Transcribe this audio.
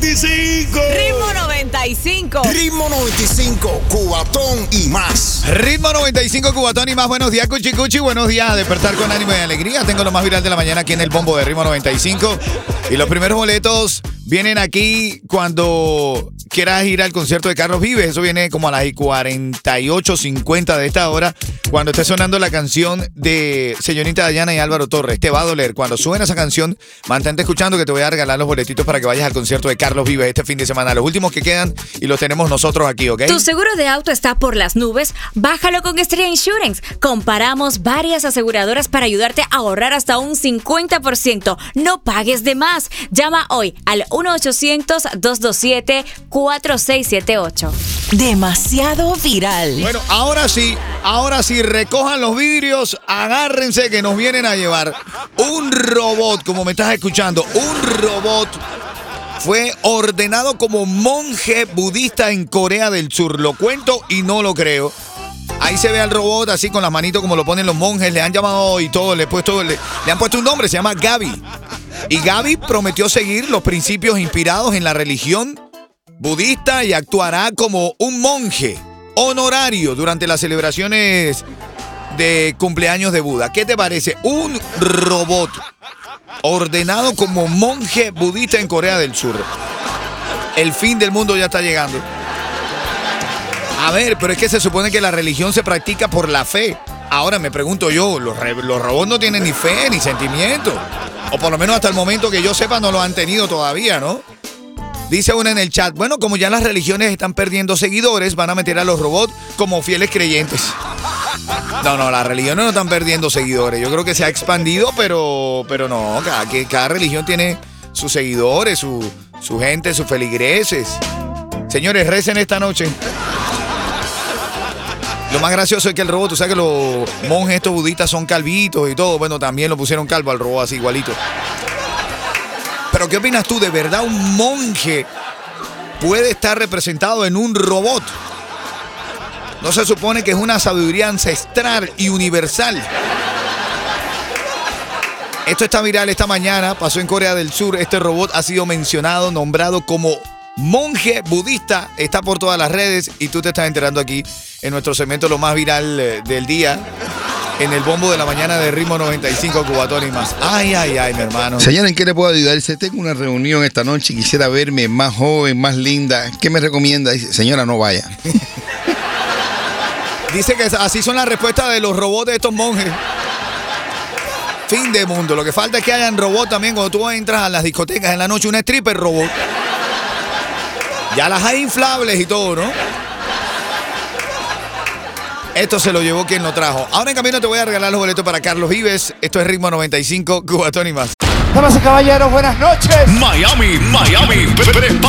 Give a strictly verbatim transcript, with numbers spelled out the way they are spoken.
y cinco. Ritmo noventa y cinco. Ritmo noventa y cinco, Cubatón y más. Ritmo noventa y cinco, Cubatón y más. Buenos días, Cuchi Cuchi. Buenos días, a despertar con ánimo y alegría. Tengo lo más viral de la mañana aquí en el bombo de Ritmo noventa y cinco. Y los primeros boletos vienen aquí cuando quieras ir al concierto de Carlos Vives. Eso viene como a las cuarenta y ocho cincuenta de esta hora, cuando esté sonando la canción de Señorita Dayana y Álvaro Torres. Te va a doler. Cuando suene esa canción, mantente escuchando que te voy a regalar los boletitos para que vayas al concierto de Carlos Vives este fin de semana. Los últimos que quedan y los tenemos nosotros aquí, ¿ok? ¿Tu seguro de auto está por las nubes? Bájalo con Estrella Insurance. Comparamos varias aseguradoras para ayudarte a ahorrar hasta un cincuenta por ciento. No pagues de más. Llama hoy al uno ochocientos, dos dos siete, cuatro seis siete ocho. Demasiado viral. Bueno, ahora sí, ahora sí, recojan los vidrios, agárrense que nos vienen a llevar un robot, como me estás escuchando, un robot fue ordenado como monje budista en Corea del Sur. Lo cuento y no lo creo. Ahí se ve al robot así con las manitos como lo ponen los monjes, le han llamado y todo, le, he puesto, le, le han puesto un nombre, se llama Gaby. Y Gaby prometió seguir los principios inspirados en la religión budista y actuará como un monje honorario durante las celebraciones de cumpleaños de Buda. ¿Qué te parece? Un robot ordenado como monje budista en Corea del Sur. El fin del mundo ya está llegando. A ver, pero es que se supone que la religión se practica por la fe. Ahora me pregunto yo, los, los robots no tienen ni fe ni sentimiento. O por lo menos hasta el momento que yo sepa no lo han tenido todavía, ¿no? Dice uno en el chat, bueno, como ya las religiones están perdiendo seguidores, van a meter a los robots como fieles creyentes. No, no, las religiones no están perdiendo seguidores. Yo creo que se ha expandido, pero, pero no, cada, que, cada religión tiene sus seguidores, su, su gente, sus feligreses. Señores, recen esta noche. Lo más gracioso es que el robot, tú sabes que los monjes estos budistas son calvitos y todo. Bueno, también lo pusieron calvo al robot así igualito. Pero ¿qué opinas tú? ¿De verdad un monje puede estar representado en un robot? ¿No se supone que es una sabiduría ancestral y universal? Esto está viral esta mañana, pasó en Corea del Sur. Este robot ha sido mencionado, nombrado como monje budista. Está por todas las redes y tú te estás enterando aquí en nuestro segmento lo más viral del día, en el bombo de la mañana de Ritmo noventa y cinco, Cubatón y más. Ay, ay, ay, mi hermano. Señora, ¿en qué le puedo ayudar? Dice, tengo una reunión esta noche y quisiera verme más joven, más linda. ¿Qué me recomienda? Dice, señora, no vaya. Dice que así son las respuestas de los robots de estos monjes. Fin de mundo. Lo que falta es que hayan robots también cuando tú entras a las discotecas en la noche, una stripper robot. Ya las hay inflables y todo, ¿no? Esto se lo llevó quien lo trajo. Ahora en camino te voy a regalar los boletos para Carlos Vives. Esto es Ritmo noventa y cinco, Cubatón y más. Damas y caballeros, buenas noches. Miami, Miami, prepara